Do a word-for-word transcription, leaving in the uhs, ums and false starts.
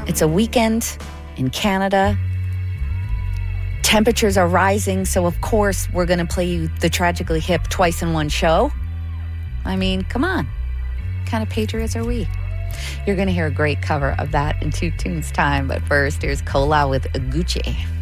It's a weekend in Canada. Temperatures are rising, so of course we're going to play you the Tragically Hip twice in one show. I mean, come on. What kind of patriots are we? You're going to hear a great cover of that in two tunes time, but first, here's Cola with Gucci.